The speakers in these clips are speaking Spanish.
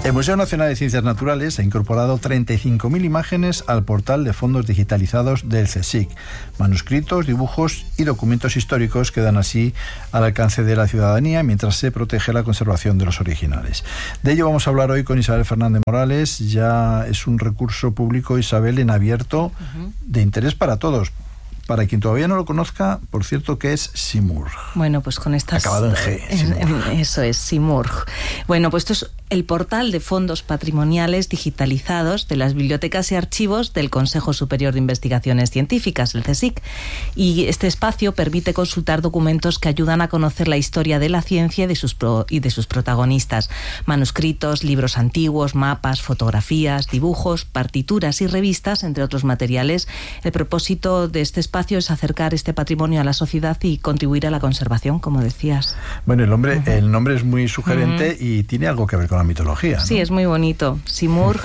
El Museo Nacional de Ciencias Naturales ha incorporado 35.000 imágenes al portal de fondos digitalizados del CSIC. Manuscritos, dibujos y documentos históricos quedan así al alcance de la ciudadanía mientras se protege la conservación de los originales. De ello vamos a hablar hoy con Isabel Fernández Morales. Ya es un recurso público, Isabel, en abierto, de interés para todos. Para quien todavía no lo conozca, por cierto, ¿qué es Simurg? Bueno, pues con estas... Acabado en G. Eso es, Simurg. Bueno, pues esto es el portal de fondos patrimoniales digitalizados de las bibliotecas y archivos del Consejo Superior de Investigaciones Científicas, el CSIC. Y este espacio permite consultar documentos que ayudan a conocer la historia de la ciencia y de sus protagonistas. Manuscritos, libros antiguos, mapas, fotografías, dibujos, partituras y revistas, entre otros materiales. El propósito de este espacio es acercar este patrimonio a la sociedad y contribuir a la conservación, como decías. Bueno, el nombre es muy sugerente y tiene algo que ver con la mitología, ¿no? Sí, es muy bonito. Simurg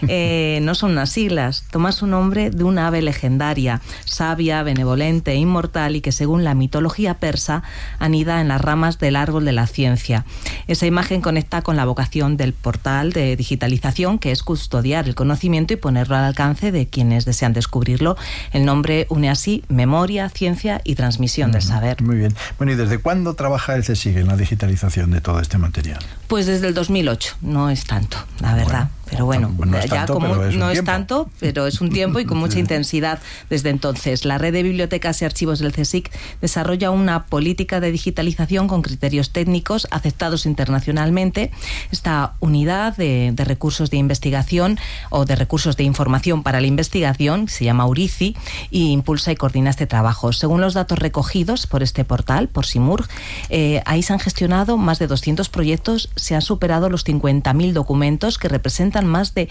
no son unas siglas, toma su nombre de una ave legendaria, sabia, benevolente e inmortal, y que según la mitología persa anida en las ramas del árbol de la ciencia. Esa imagen conecta con la vocación del portal de digitalización, que es custodiar el conocimiento y ponerlo al alcance de quienes desean descubrirlo. El nombre une así memoria, ciencia y transmisión del saber. Muy bien. Bueno, ¿y desde cuándo trabaja el CSIC en la digitalización de todo este material? Pues desde el 2008, no es tanto, la verdad. Pero bueno, no es tanto, como pero es no un es tiempo. tanto, pero es un tiempo y con mucha intensidad desde entonces. La red de bibliotecas y archivos del CSIC desarrolla una política de digitalización con criterios técnicos aceptados internacionalmente. Esta unidad de recursos de investigación o de recursos de información para la investigación se llama URICI y impulsa y coordina este trabajo. Según los datos recogidos por este portal, por Simurg, ahí se han gestionado más de 200 proyectos, se han superado los 50.000 documentos que representan más de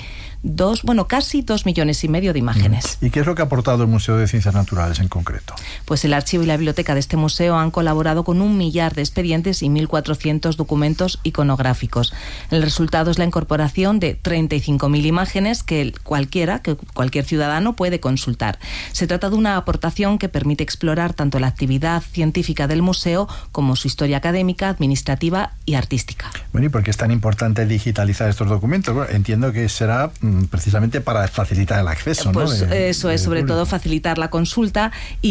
casi 2,5 millones de imágenes. ¿Y qué es lo que ha aportado el Museo de Ciencias Naturales en concreto? Pues el archivo y la biblioteca de este museo han colaborado con 1 millar de expedientes y 1.400 documentos iconográficos. El resultado es la incorporación de 35.000 imágenes que cualquier ciudadano puede consultar. Se trata de una aportación que permite explorar tanto la actividad científica del museo como su historia académica, administrativa y artística. Bueno, ¿y por qué es tan importante digitalizar estos documentos? Bueno, entiendo que será precisamente para facilitar el acceso, ¿no? Pues eso es, sobre todo facilitar la consulta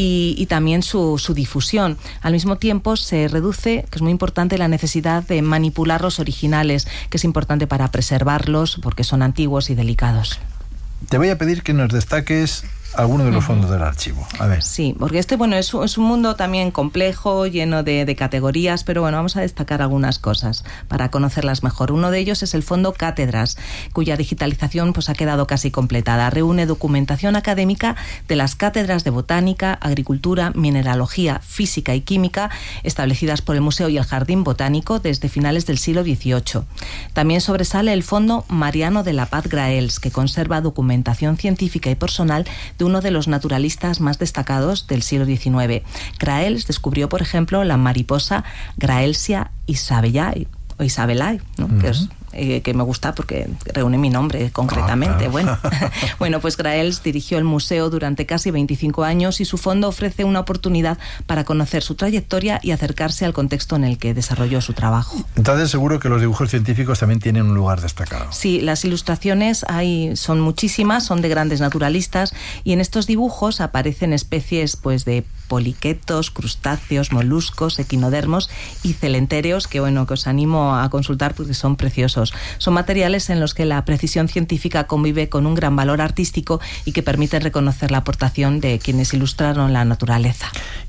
y también su difusión. Al mismo tiempo se reduce, que es muy importante, la necesidad de manipular los originales, que es importante para preservarlos porque son antiguos y delicados. Te voy a pedir que nos destaques alguno de los fondos del archivo. A ver. Sí, porque es un mundo también complejo, lleno de categorías, pero bueno, vamos a destacar algunas cosas para conocerlas mejor. Uno de ellos es el Fondo Cátedras, cuya digitalización pues ha quedado casi completada. Reúne documentación académica de las cátedras de botánica, agricultura, mineralogía, física y química establecidas por el Museo y el Jardín Botánico desde finales del siglo XVIII. También sobresale el Fondo Mariano de la Paz Graells, que conserva documentación científica y personal de uno de los naturalistas más destacados del siglo XIX. Graells descubrió, por ejemplo, la mariposa Graelsia isabelae, ¿no? Que me gusta porque reúne mi nombre concretamente. Claro. Bueno, pues Graells dirigió el museo durante casi 25 años y su fondo ofrece una oportunidad para conocer su trayectoria y acercarse al contexto en el que desarrolló su trabajo. Entonces seguro que los dibujos científicos también tienen un lugar destacado. Sí, las ilustraciones son muchísimas, son de grandes naturalistas y en estos dibujos aparecen especies pues de poliquetos, crustáceos, moluscos, equinodermos y celentéreos que os animo a consultar porque son preciosos. Son materiales en los que la precisión científica convive con un gran valor artístico y que permiten reconocer la aportación de quienes ilustraron la naturaleza.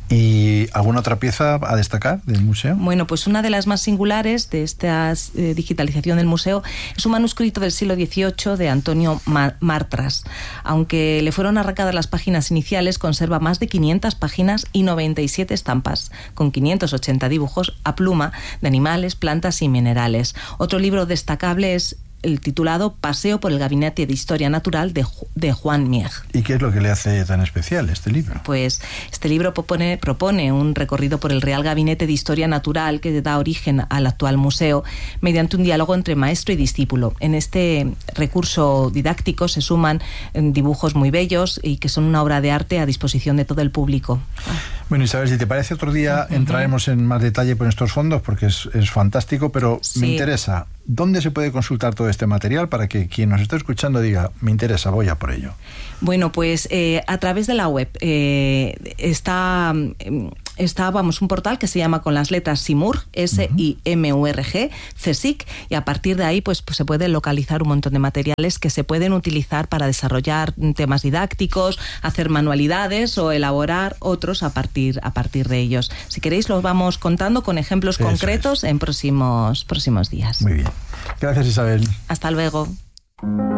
¿Y alguna otra pieza a destacar del museo? Bueno, pues una de las más singulares de esta digitalización del museo es un manuscrito del siglo XVIII de Antonio Martras. Aunque le fueron arrancadas las páginas iniciales, conserva más de 500 páginas y 97 estampas, con 580 dibujos a pluma de animales, plantas y minerales. Otro libro destacable es el titulado Paseo por el Gabinete de Historia Natural de Juan Mieg. ¿Y qué es lo que le hace tan especial este libro? Pues este libro propone un recorrido por el Real Gabinete de Historia Natural que da origen al actual museo mediante un diálogo entre maestro y discípulo. En este recurso didáctico se suman dibujos muy bellos y que son una obra de arte a disposición de todo el público. Bueno, Isabel, si te parece, otro día entraremos en más detalle por estos fondos porque es fantástico, pero sí. Me interesa ¿Dónde se puede consultar todo este material para que quien nos esté escuchando diga, me interesa, voy a por ello? Bueno, pues a través de la web está un portal que se llama con las letras SIMURG, SIMURG, CSIC, y a partir de ahí pues se puede localizar un montón de materiales que se pueden utilizar para desarrollar temas didácticos, hacer manualidades o elaborar otros a partir de ellos. Si queréis los vamos contando con ejemplos concretos en próximos días. Muy bien. Gracias, Isabel. Hasta luego.